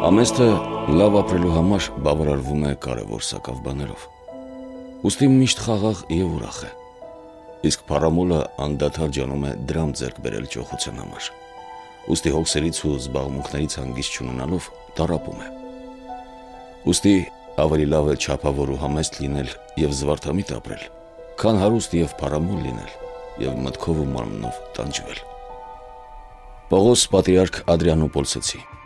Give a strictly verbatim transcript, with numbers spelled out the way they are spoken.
Ամեսթը լավ ապրելու համար բավարարվում է կարևոր սակավ բաներով։ Ուստի միշտ խաղաղ եւ ուրախ է։ Իսկ փառամոլը անդադար ջանում է դրամ ձեռք բերել ճոխության համար։ Ուստի հոգսերից ու զբաղմունքներից հանգիստ չունենալով տառապում է։ Ուստի ավելի լավ է չափավոր ու համեստ լինել եւ զվարթամիտ ապրել, քան հարուստ եւ փառամոլ լինել եւ մտքով ու մարմնով տանջվել։ Պողոս պատրիարք Ադրիանոպոլսեցի